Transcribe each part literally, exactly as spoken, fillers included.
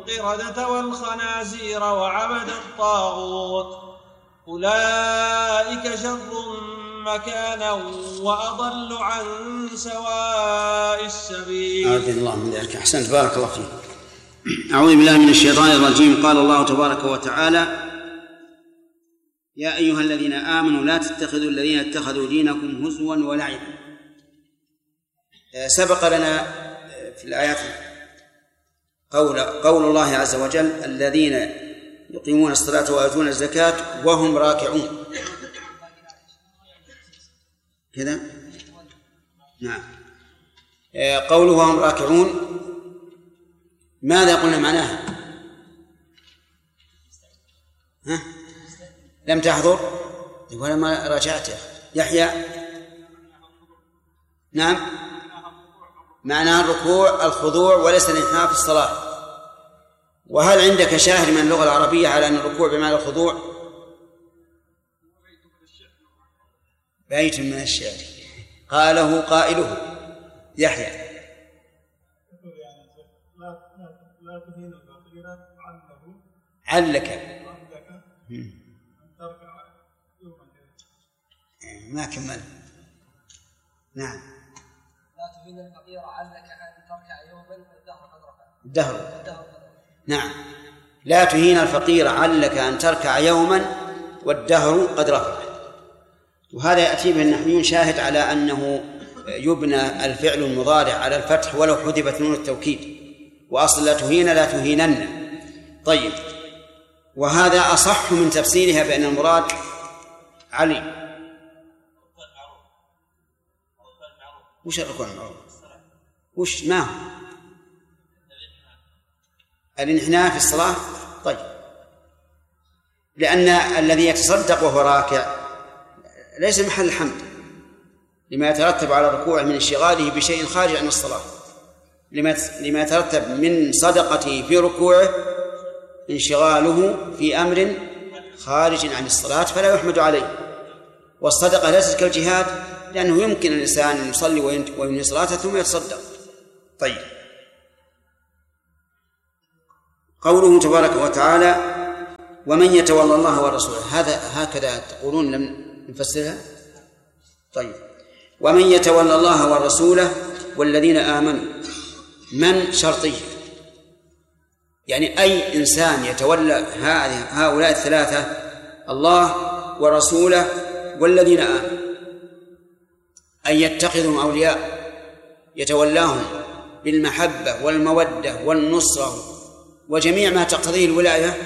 القردة والخنازير وعبد الطاغوت أولئك شر مكانا وأضل عن سواء السبيل. أعوذ بالله من ذلك. أحسنت، بارك الله فيك. أعوذ بالله من الشيطان الرجيم. قال الله تبارك وتعالى: يا أيها الذين آمنوا لا تتخذوا الذين اتخذوا دينكم هزوا ولعبا. سبق لنا في الآيات قول, قول الله عز وجل: الذين يقيمون الصلاة ويؤتون الزكاة وهم راكعون. كذا؟ نعم. قوله وهم راكعون ماذا قلنا معناها؟ ها؟ لم تحضر ولا ما راجعت يحيى؟ نعم، معناها الركوع الخضوع وليس الانحناء في الصلاة. وهل عندك شاهد من اللغة العربية على أن الركوع بمعنى الخضوع؟ بيت من الشعر قاله قائله يحيى. علك ما كمل. نعم. لا تهين الفقير علك أن تركع يوما والدهر قد رفع. الدهر. نعم، لا تهين الفقير علك أن تركع يوما والدهر قد رفع. وهذا يأتي به النحويون شاهد على أنه يبنى الفعل المضارع على الفتح ولو حذفت نون التوكيد، وأصل لا تهين لا تهينن. طيب، وهذا أصح من تفسيرها بأن المراد علي. وش الركوع المعروف؟ وش ما هو الانحناء في الصلاة؟ طيب، لأن الذي يتصدق وهو راكع ليس محل الحمد لما يترتب على الركوع من انشغاله بشيء خارج عن الصلاة، لما يترتب من صدقته في ركوعه انشغاله في أمر خارج عن الصلاة فلا يحمد عليه. والصدقة ليست كالجهاد، لأنه يمكن الإنسان أن يصلي وينهي صلاته ثم يتصدق. طيب، قوله تبارك وتعالى: ومن يتولى الله ورسوله، هذا هكذا تقولون لم نفسرها؟ طيب، ومن يتولى الله ورسوله والذين آمنوا، من شرطيه، يعني أي إنسان يتولى هؤلاء الثلاثة: الله ورسوله والذين آمنوا، أن يتخذهم أولياء يتولاهم بالمحبة والمودة والنصرة وجميع ما تقتضيه الولاية.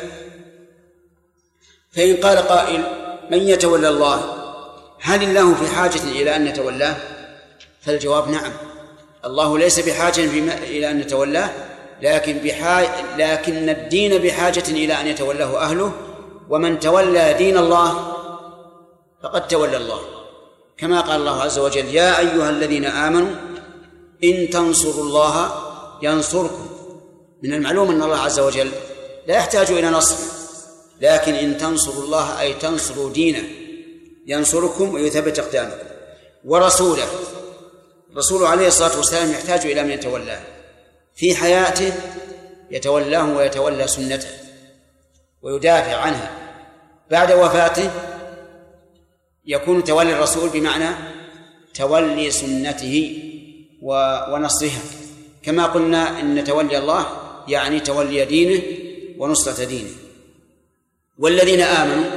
فإن قال قائل: من يتولى الله، هل الله في حاجة إلى أن نتولاه؟ فالجواب نعم، الله ليس بحاجة إلى أن نتولاه، لكن, بحاجة لكن الدين بحاجة إلى أن يتولاه أهله، ومن تولى دين الله فقد تولى الله، كما قال الله عز وجل: يا أيها الذين آمنوا إن تنصروا الله ينصركم. من المعلوم أن الله عز وجل لا يحتاج إلى نصر، لكن إن تنصروا الله أي تنصروا دينه ينصركم ويثبت أقدامكم. ورسوله، رسوله عليه الصلاة والسلام يحتاج إلى من يتولاه في حياته، يتولاه ويتولى سنته ويدافع عنها. بعد وفاته يكون تولي الرسول بمعنى تولي سنته ونصرها، كما قلنا إن تولي الله يعني تولي دينه ونصرة دينه. والذين آمنوا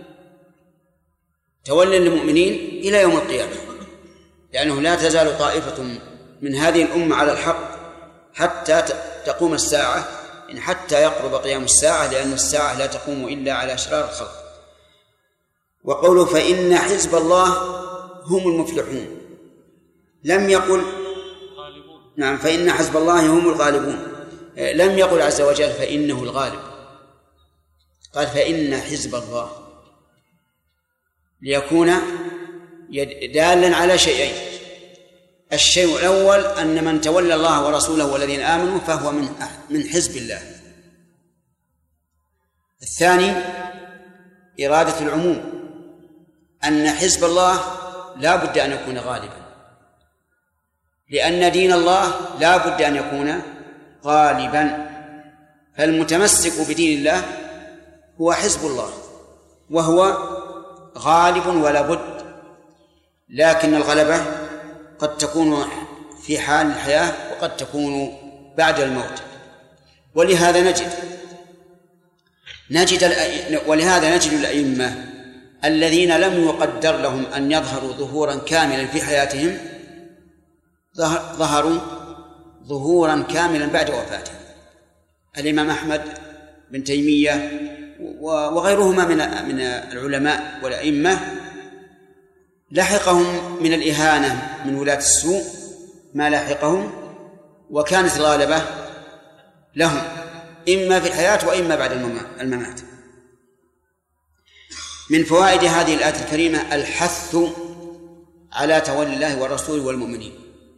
تولي المؤمنين إلى يوم القيامة، لأنه لا تزال طائفة من هذه الأمة على الحق حتى تقوم الساعة، إن حتى يقرب قيام الساعة، لأن الساعة لا تقوم إلا على أشرار الخلق. وقوله فإن حزب الله هم المفلحون، لم يقل نعم فإن حزب الله هم الغالبون، لم يقل عز وجل فإنه الغالب، قال فإن حزب الله، ليكون دالا على شيئين: الشيء الأول أن من تولى الله ورسوله والذين آمنوا فهو من من حزب الله. الثاني إرادة العموم، أن حزب الله لا بد أن يكون غالبا، لأن دين الله لا بد أن يكون غالبا. فالمتمسك بدين الله هو حزب الله، وهو غالب ولا بد، لكن الغلبة قد تكون في حال الحياة وقد تكون بعد الموت. ولهذا نجد نجد ولهذا نجد الأئمة الذين لم يقدر لهم أن يظهروا ظهورا كاملا في حياتهم ظهروا ظهورا كاملا بعد وفاتهم. الإمام أحمد بن تيمية وغيرهما من من العلماء والأئمة لحقهم من الإهانة من ولاة السوء ما لحقهم، وكانت الغالبة لهم إما في الحياة وإما بعد الممات. من فوائد هذه الآية الكريمة الحث على تولي الله والرسول والمؤمنين،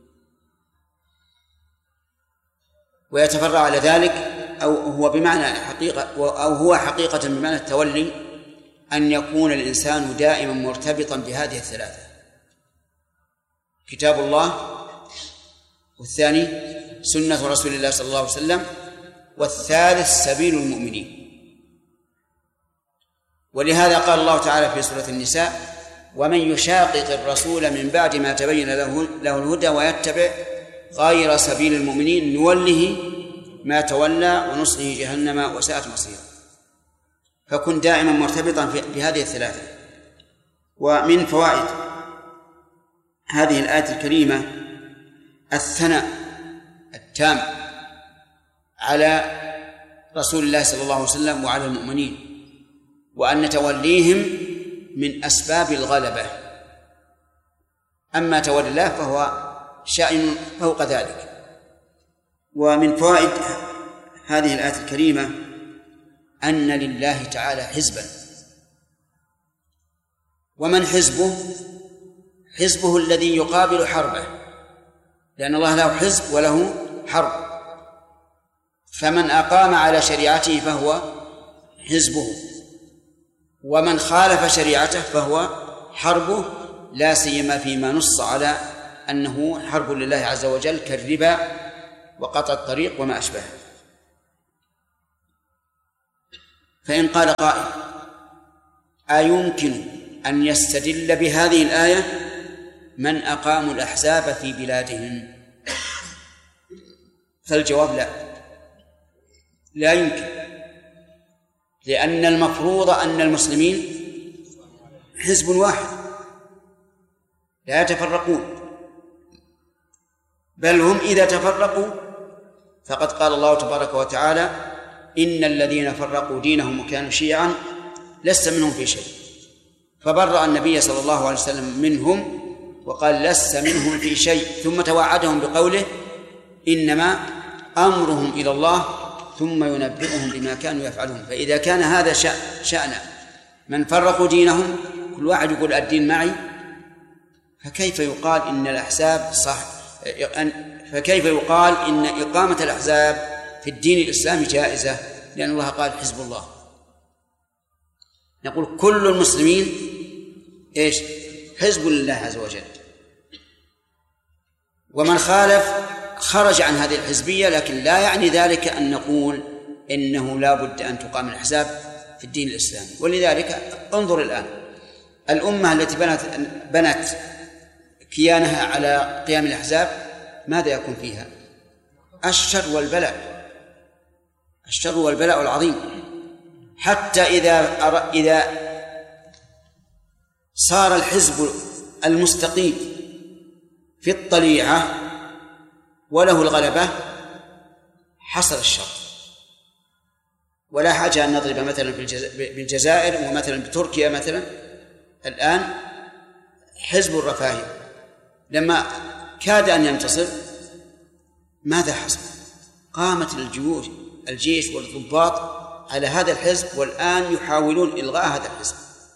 ويتفرع على ذلك أو هو بمعنى حقيقة أو هو حقيقة بمعنى التولي أن يكون الإنسان دائما مرتبطا بهذه الثلاثة: كتاب الله، والثاني سنة رسول الله صلى الله عليه وسلم، والثالث سبيل المؤمنين. ولهذا قال الله تعالى في سورة النساء: ومن يشاقق الرسول من بعد ما تبين له, له الهدى ويتبع غير سبيل المؤمنين نوله ما تولى ونصله جهنم وساءت مصيرا. فكن دائما مرتبطا بهذه الثلاثة. ومن فوائد هذه الآية الكريمة الثناء التام على رسول الله صلى الله عليه وسلم وعلى المؤمنين، وأن توليهم من أسباب الغلبة. أما تولي الله فهو شأن فوق ذلك. ومن فوائد هذه الآية الكريمة أن لله تعالى حزبا، ومن حزبه؟ حزبه الذي يقابل حربه، لأن الله له حزب وله حرب، فمن أقام على شريعته فهو حزبه، ومن خالف شريعته فهو حربه، لا سيما فيما نص على أنه حرب لله عز وجل كالربا وقطع الطريق وما أشبهه. فإن قال قائل: أيمكن أن يستدل بهذه الآية من أقاموا الأحزاب في بلادهم؟ فالجواب لا، لا يمكن، لأن المفروض أن المسلمين حزب واحد لا يتفرقون، بل هم إذا تفرقوا فقد قال الله تبارك وتعالى: إن الذين فرقوا دينهم وكانوا شيعا لست منهم في شيء، فبرأ النبي صلى الله عليه وسلم منهم وقال: لست منهم في شيء، ثم توعدهم بقوله: إنما أمرهم إلى الله ثم ينبئهم بما كانوا يفعلون. فإذا كان هذا شأن من فرقوا دينهم، كل واحد يقول الدين معي، فكيف يقال إن الأحزاب صح؟ فكيف يقال إن إقامة الأحزاب في الدين الإسلامي جائزة؟ لأن الله قال: حزب الله. نقول كل المسلمين إيش؟ حزب لله عز وجل، ومن خالف خرج عن هذه الحزبية، لكن لا يعني ذلك أن نقول إنه لا بد أن تقام الأحزاب في الدين الإسلامي. ولذلك انظر الآن الأمة التي بنت, بنت كيانها على قيام الأحزاب، ماذا يكون فيها؟ الشر والبلاء، الشر والبلاء العظيم، حتى إذا إذا صار الحزب المستقيم في الطليعة وله الغلبة حصل الشر. ولا حاجة أن نضرب مثلا بالجزائر ومثلا بتركيا مثلا. الآن حزب الرفاهي لما كاد أن ينتصر ماذا حصل؟ قامت الجيوش الجيش والضباط على هذا الحزب، والآن يحاولون إلغاء هذا الحزب.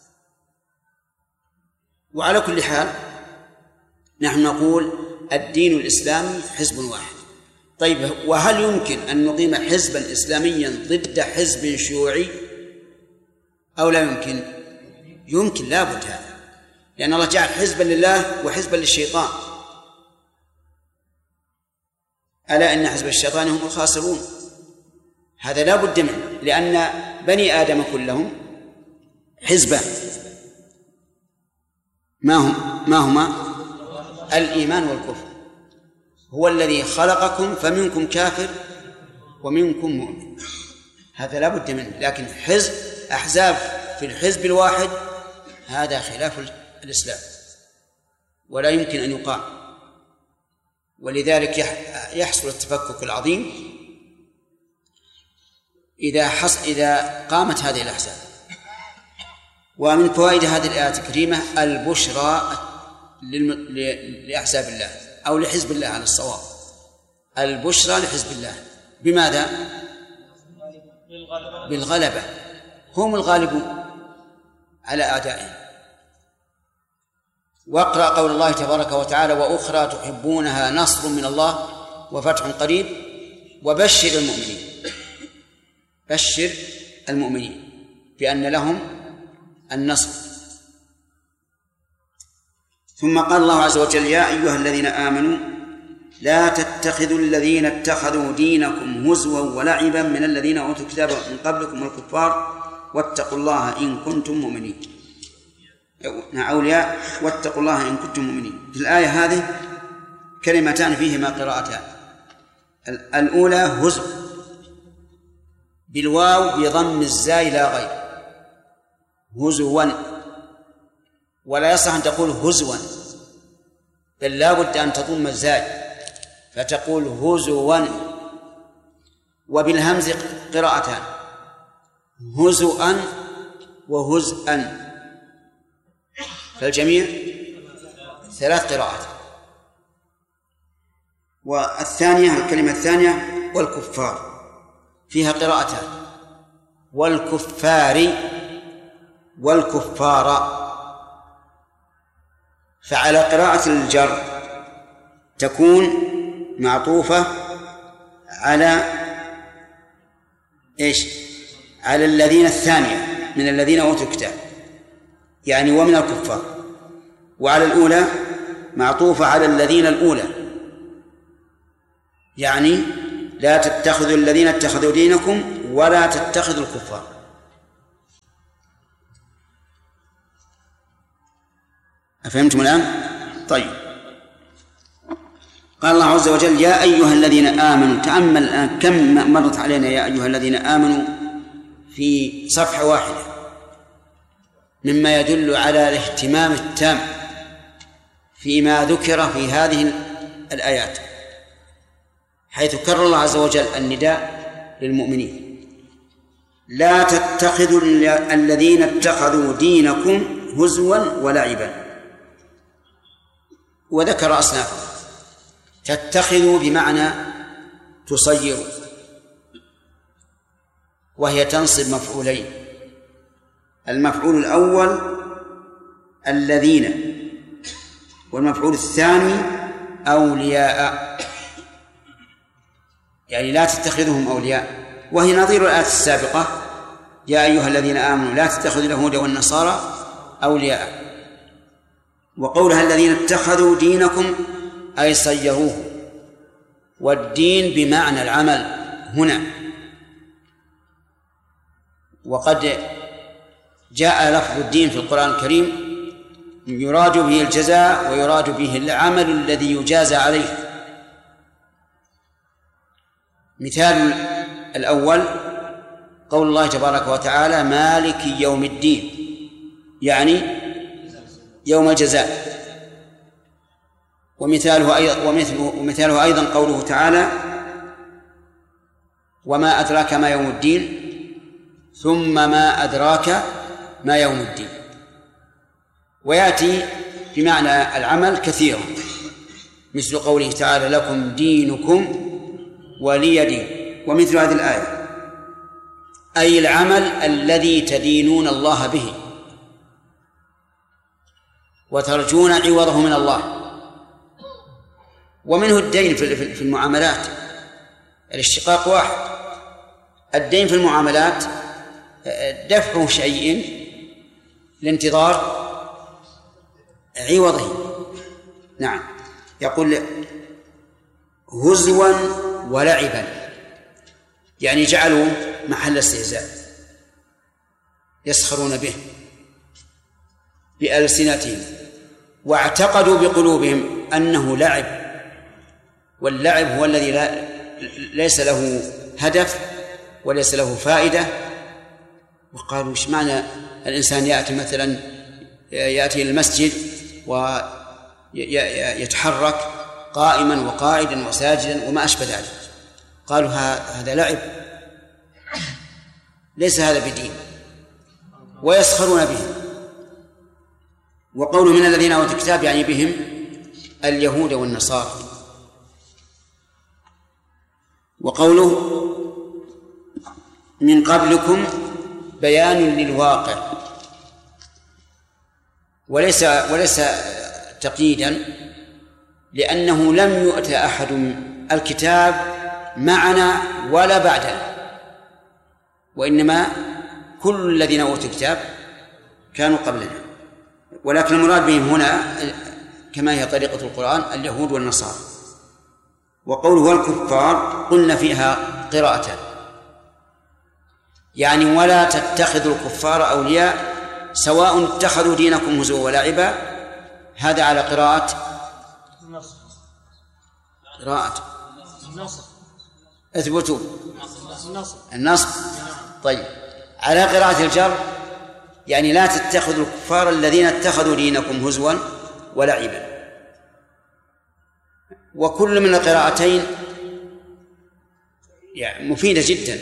وعلى كل حال نحن نقول الدين الإسلامي حزب واحد. طيب، وهل يمكن أن نقيم حزبا إسلاميا ضد حزب شيوعي أو لا يمكن؟ يمكن، لا بد هذا، لأن الله جعل حزبا لله وحزبا للشيطان. ألا إن حزب الشيطان هم الخاسرون. هذا لا بد منه، لأن بني آدم كلهم حزبان. ما هم ما هما الإيمان والكفر. هو الذي خلقكم فمنكم كافر ومنكم مؤمن، هذا لا بد منه. لكن حزب أحزاب في الحزب الواحد هذا خلاف الإسلام ولا يمكن أن يقام، ولذلك يحصل التفكك العظيم إذا حص إذا قامت هذه الأحزاب. ومن فوائد هذه الآية الكريمة البشرى لأحزاب الله أو لحزب الله على الصواب، البشرى لحزب الله. بماذا؟ بالغلبة، هم الغالبون على أعدائهم. واقرأ قول الله تبارك وتعالى وأخرى تحبونها نصر من الله وفتح قريب وبشر المؤمنين. بشر المؤمنين بأن لهم النصر. ثم قال الله عز وجل يا أيها الذين آمنوا لا تتخذوا الذين اتخذوا دينكم هزوا ولعبا من الذين أوتوا الكتاب من قبلكم والكفار واتقوا الله إن كنتم مؤمنين. أولياء واتقوا الله إن كنتم مؤمنين. في الآية هذه كلمتان فيهما قراءتان. الأولى هزو بالواو بضم الزاي لا غير، هزوا، ولا يصح أن تقول هزوا بل لا بد أن تضم الزاي فتقول هزوا. وبالهمز قراءتان هزؤا وهزءا، فالجميع ثلاث قراءات. والثانية الكلمة الثانية والكفار فيها قراءتان والكفار والكفار. فعلى قراءة الجر تكون معطوفة على إيش؟ على الذين الثانية من الذين أوتوا الكتاب، يعني ومن الكفار. وعلى الأولى معطوفة على الذين الأولى، يعني لا تتخذوا الذين اتخذوا دينكم ولا تتخذوا الكفار. أفهمتم الآن؟ طيب. قال الله عز وجل يا أيها الذين آمنوا. تأمل الآن كم مرت علينا يا أيها الذين آمنوا في صفحة واحدة، مما يدل على الاهتمام التام فيما ذكر في هذه الآيات، حيث كرر الله عز وجل النداء للمؤمنين لا تتخذوا الذين اتخذوا دينكم هزوا ولعبا، وذكر أصنافه. تتخذوا بمعنى تصيروا، وهي تنصب مفعولين. المفعول الأول الذين، والمفعول الثاني أولياء، يعني لا تتخذهم أولياء، وهي نظير الآية السابقة يا أيها الذين آمنوا لا تتخذوا اليهود والنصارى أولياء. وقولها الذين اتخذوا دينكم أي صيروه، والدين بمعنى العمل هنا. وقد جاء لفظ الدين في القرآن الكريم يراد به الجزاء ويراد به العمل الذي يجازى عليه. مثال الأول قول الله تبارك وتعالى مالك يوم الدين، يعني يوم الجزاء. ومثاله أيضا ومثله ومثاله أيضا قوله تعالى وما أدراك ما يوم الدين ثم ما أدراك ما يوم الدين. ويأتي بمعنى العمل كثيرا، مثل قوله تعالى لكم دينكم ولي دين. ومثل هذه الآية أي العمل الذي تدينون الله به وترجون عوضه من الله. ومنه الدين في المعاملات، الاشتقاق واحد. الدين في المعاملات دفع شيء لانتظار عوضه. نعم. يقول هزوا ولعبا، يعني جعلوا محل استهزاء يسخرون به بألسنتهم، واعتقدوا بقلوبهم أنه لعب، واللعب هو الذي لا ليس له هدف وليس له فائدة. وقالوا ايش معنى الإنسان يأتي مثلا يأتي المسجد ويتحرك قائما وقاعدا وساجدا وما أشبه ذلك؟ قالوا هذا لعب، ليس هذا بدين، ويسخرون بهم. وقولوا من الذين أوتوا الكتاب يعني بهم اليهود والنصارى. وقوله من قبلكم بيان للواقع، وليس وليس تقييدا، لأنه لم يؤت أحد الكتاب معنا ولا بعدنا، وإنما كل الذين أوتوا الكتاب كانوا قبلنا، ولكن المراد بهم هنا كما هي طريقة القرآن اليهود والنصارى. وقوله والكفار قلنا فيها قراءتان، يعني ولا تتخذوا الكفار أولياء سواء اتخذوا دينكم هزوا ولعبا، هذا على قراءة قراءة اثبتوا النصب. طيب على قراءة الجر يعني لا تتخذوا الكفار الذين اتخذوا دينكم هزوا ولعبا. وكل من القراءتين يعني مفيدة جدا.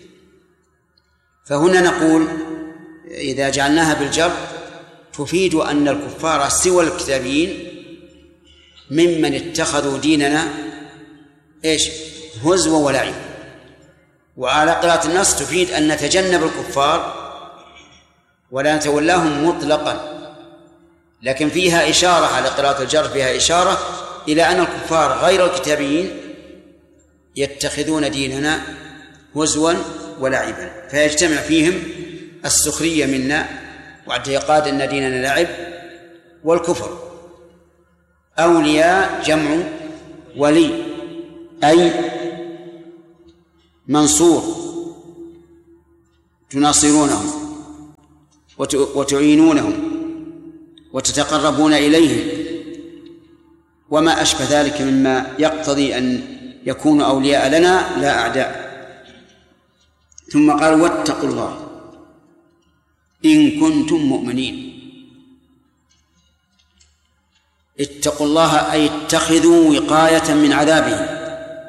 فهنا نقول إذا جعلناها بالجر تفيد أن الكفار سوى الكتابيين ممن اتخذوا ديننا إيش هزوا ولعب. وعلى قراءة النص تفيد أن نتجنب الكفار ولا نتولاهم مطلقا، لكن فيها إشارة على قراءة الجر، فيها إشارة إلى أن الكفار غير الكتابيين يتخذون ديننا هزوا ولعبا، فيجتمع فيهم السخرية منا واعتقاد أن ديننا لعب والكفر. أولياء جمع ولي أي منصور، تناصرونهم وتعينونهم وتتقربون إليهم وما أشبه ذلك مما يقتضي أن يكونوا أولياء لنا لا أعداء. ثم قال واتقوا الله إن كنتم مؤمنين. اتقوا الله أي اتخذوا وقاية من عذابه،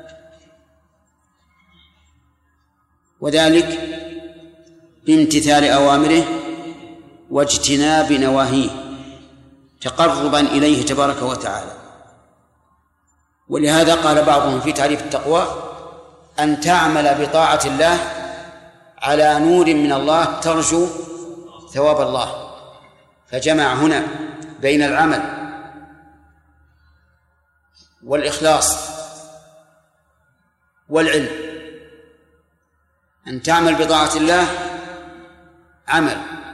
وذلك بامتثال أوامره واجتناب نواهيه تقربا إليه تبارك وتعالى. ولهذا قال بعضهم في تعريف التقوى أن تعمل بطاعة الله على نور من الله ترجو ثواب الله، فجمع هنا بين العمل والإخلاص والعلم. أن تعمل بطاعة الله عمل،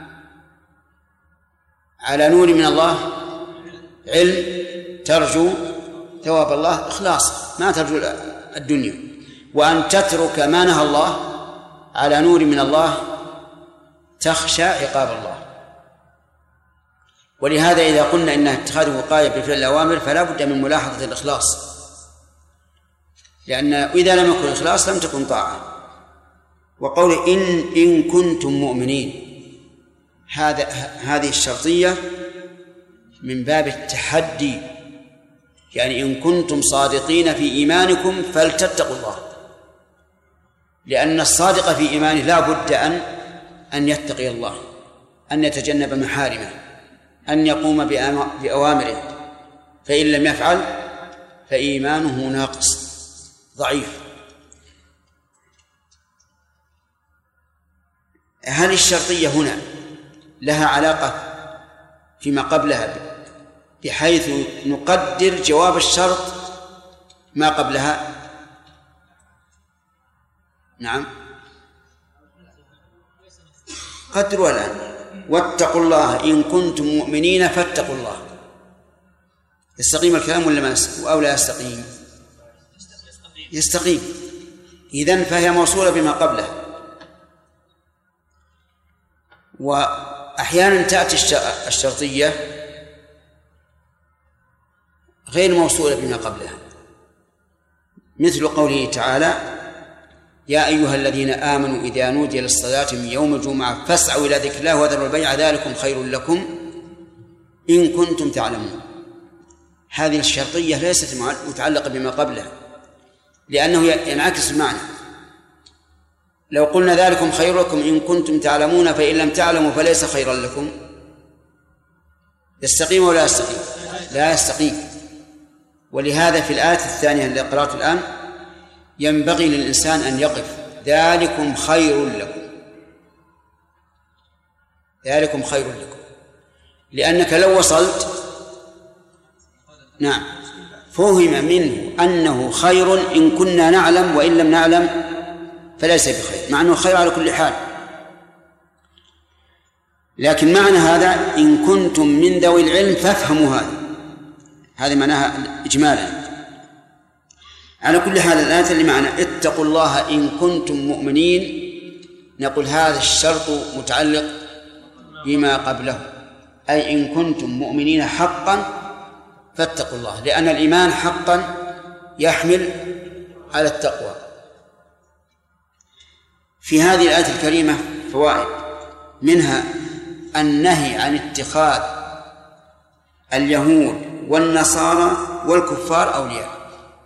على نور من الله علم، ترجو ثواب الله إخلاص ما ترجو الدنيا. وأن تترك ما نهى الله على نور من الله تخشى عقاب الله. ولهذا إذا قلنا إن اتخاذ وقاية بفعل الأوامر فلا بد من ملاحظة الإخلاص، لأن إذا لم يكن إخلاص لم تكن طاعة. وقول إن إن كنتم مؤمنين، هذا هذه الشرطية من باب التحدي، يعني إن كنتم صادقين في إيمانكم فلتتقوا الله، لأن الصادق في إيمانه لا بد أن أن يتقي الله، أن يتجنب محارمه، أن يقوم بأوامره، فإن لم يفعل فإيمانه ناقص ضعيف. هل الشرطية هنا لها علاقة فيما قبلها بحيث نقدر جواب الشرط ما قبلها؟ نعم قدروا الآن واتقوا الله إن كنتم مؤمنين فاتقوا الله. يستقيم الكلام ولا ما أو لا يستقيم؟ يستقيم. إذن فهي موصولة بما قبله. وأحيانا تأتي الشرطية غير موصولة بما قبلها، مثل قوله تعالى: يا أيها الذين آمنوا إذا نودي للصلاة من يوم الجمعة فاسعوا إلى ذكر الله وذروا البيع ذلكم خير لكم إن كنتم تعلمون. هذه الشرطية ليست متعلقة بما قبلها، لأنه ينعكس المعنى. لو قلنا ذلكم خير لكم إن كنتم تعلمون فإن لم تعلموا فليس خيرا لكم، يستقيم ولا يستقيم؟ لا يستقيم. ولهذا في الآية الثانية التي قرأت الآن ينبغي للإنسان أن يقف: ذلكم خير لكم، ذلكم خير لكم، لأنك لو وصلت نعم فهم منه أنه خير إن كنا نعلم، وإن لم نعلم فليس بخير، مع أنه خير على كل حال. لكن معنى هذا إن كنتم من ذوي العلم فافهموا هذا، هذه معناها إجمالا. على كل حال الآية اللي معنا اتقوا الله إن كنتم مؤمنين، نقول هذا الشرط متعلق بما قبله، أي إن كنتم مؤمنين حقا فاتقوا الله، لأن الإيمان حقا يحمل على التقوى. في هذه الآية الكريمة فوائد، منها النهي عن اتخاذ اليهود والنصارى والكفار أولياء،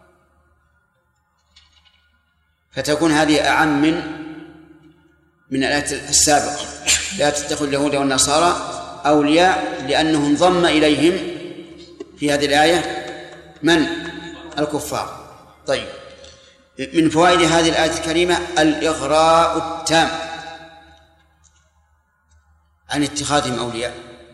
فتكون هذه أعم من من الآية السابقة: لا تتخذوا اليهود والنصارى أولياء، لأنه انضم إليهم في هذه الآية من؟ الكفار. طيب، من فوائد هذه الآية الكريمة الإغراء التام عن اتخاذهم أولياء،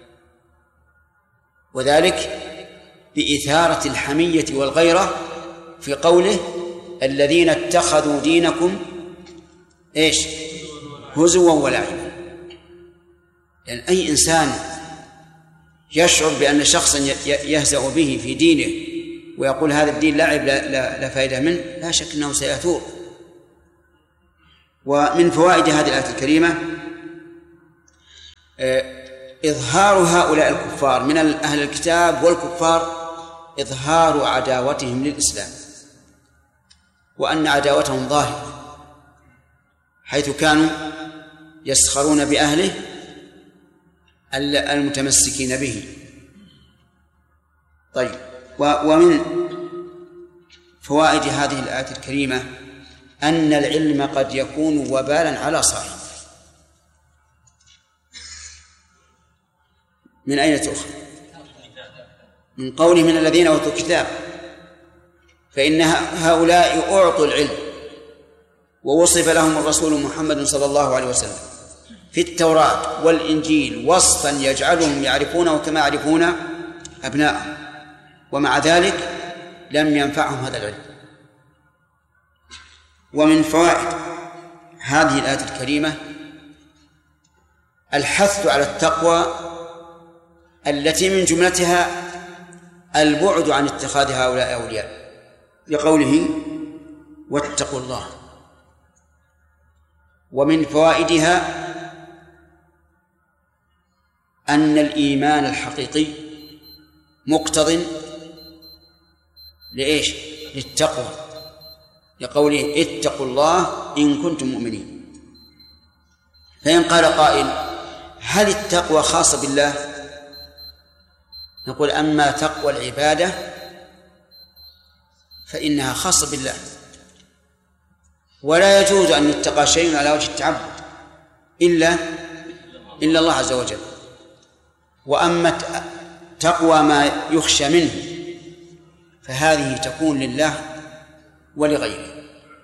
وذلك بإثارة الحمية والغيرة في قوله: الذين اتخذوا دينكم إيش؟ هزوا ولعبا. لأن يعني أي إنسان يشعر بأن شخصا يهزأ به في دينه ويقول هذا الدين لعب لا, لا, لا فائدة منه، لا شك أنه سيثور. ومن فوائد هذه الآية الكريمة إظهار هؤلاء الكفار من أهل الكتاب والكفار إظهار عداوتهم للإسلام، وأن عداوتهم ظاهرة، حيث كانوا يسخرون بأهله المتمسكين به. طيب، ومن فوائد هذه الآية الكريمة أن العلم قد يكون وبالا على صاحبه. من أين تؤخذ؟ من قوله من الذين أوتوا الكتاب، فإن هؤلاء أعطوا العلم ووصف لهم الرسول محمد صلى الله عليه وسلم في التوراة والإنجيل وصفا يجعلهم يعرفونه كما يعرفون أبناءهم، ومع ذلك لم ينفعهم هذا العلم. ومن فوائد هذه الآية الكريمة الحث على التقوى التي من جملتها البعد عن اتخاذ هؤلاء أولياء، لقوله: واتقوا الله. ومن فوائدها أن الإيمان الحقيقي مقتضٍ لإيش؟ للتقوى، لقوله: اتقوا الله إن كنتم مؤمنين. فإن قال قائل: هل التقوى خاصة بالله؟ نقول: أما تقوى العبادة فإنها خاصة بالله، ولا يجوز أن يتقى شيء على وجه التعبد إلا إلا الله عز وجل. وأما تقوى ما يخشى منه فهذه تكون لله ولغيره.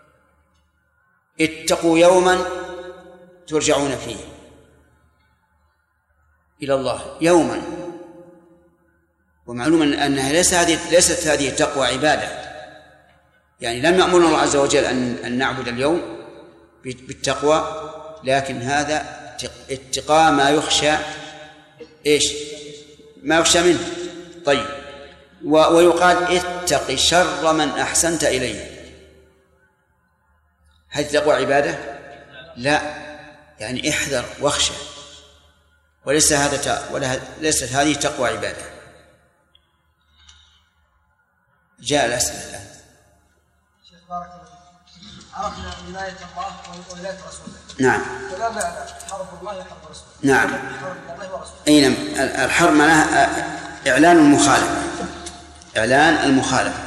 اتقوا يوما ترجعون فيه إلى الله، يوما. ومعلوم أنها ليست هذه ليست هذه التقوى عبادة، يعني لم يأمرنا الله عز وجل أن أن نعبد اليوم بالتقوى، لكن هذا اتقاء ما يخشى إيش؟ ما يخشى منه. طيب، ويقال: اتق شر من أحسنت إليه. هل تقوى عبادة؟ لا، يعني احذر واخشى، وليس هذا ولا ليست هذه تقوى عبادة. جاء الأسئلة الآن. شيخ بارك الله فيك، عرفنا ولاية الله وولاية رسوله. نعم. ولا معنى حرب الله وحرب رسوله؟ نعم. حرب الله ورسوله. أي نعم. الحرب معناها إعلان المخالفة، إعلان المخالفة.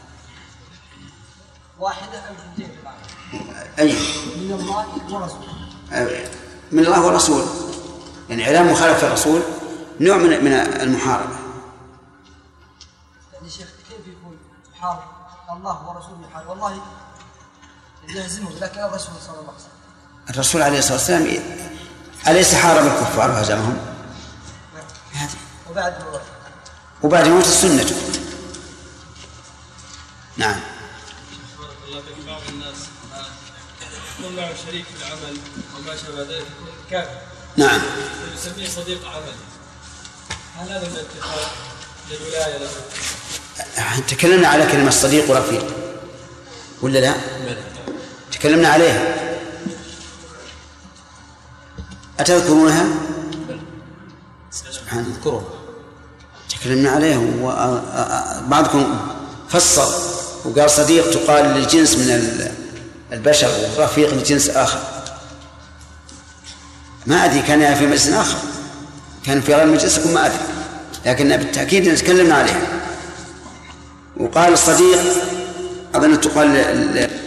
واحدة أم اثنتين؟ أي من الله ورسوله. من الله ورسوله، يعني إعلان مخالفة الرسول نوع من من المحاربة. يعني شيخ كيف يكون حارب الله ورسوله يحارب والله يهزمه، لكن الرسول صلى الله عليه وسلم الرسول عليه الصلاة والسلام أليس حارب الكفار وهزمهم؟ نعم. وبعد وبعد موت السنة. نعم. بارك الله فيك. بعض الناس يكون معه شريك في العمل وما شابه ذلك يكون كافر. نعم. يسميه صديق عمل، هل هذا من اتخاذ للولاية له؟ تكلمنا على كلمة صديق ورفيق ولا لا؟ تكلمنا عليها، أتذكرونها؟ سبحان الله، تكلمنا عليها وبعضكم فصل وقال صديق تقال للجنس من البشر ورفيق لجنس آخر. ما أدري، كان في مجلس آخر، كان في غير مجلسكم ما أدري، لكن بالتأكيد نتكلمنا عليها. وقال الصديق أظن تقال